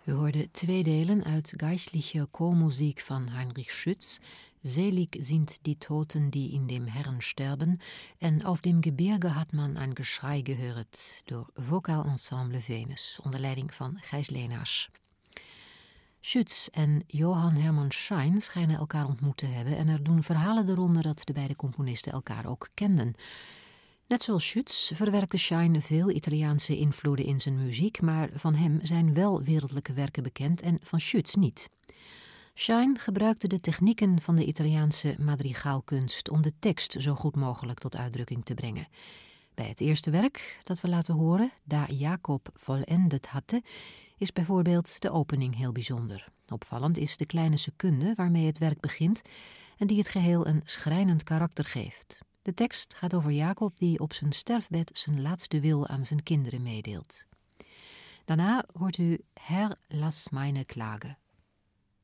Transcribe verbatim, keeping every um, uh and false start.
U hoorde twee delen uit Geistliche Chormuziek van Heinrich Schütz, Selig sind die Toten, die in dem Herrn sterben, en Auf dem Gebirge hat man ein Geschrei gehört, door Vocalensemble Venus, onder leiding van Gijs Leenaars. Schütz en Johann Hermann Schein schijnen elkaar ontmoet te hebben en er doen verhalen de ronde dat de beide componisten elkaar ook kenden. Net zoals Schütz verwerkte Schein veel Italiaanse invloeden in zijn muziek, maar van hem zijn wel wereldlijke werken bekend en van Schütz niet. Schein gebruikte de technieken van de Italiaanse madrigaalkunst om de tekst zo goed mogelijk tot uitdrukking te brengen. Bij het eerste werk dat we laten horen, Da Jacob vollendet hatte, is bijvoorbeeld de opening heel bijzonder. Opvallend is de kleine secunde waarmee het werk begint en die het geheel een schrijnend karakter geeft. De tekst gaat over Jacob die op zijn sterfbed zijn laatste wil aan zijn kinderen meedeelt. Daarna hoort u Herr, lass meine Klage,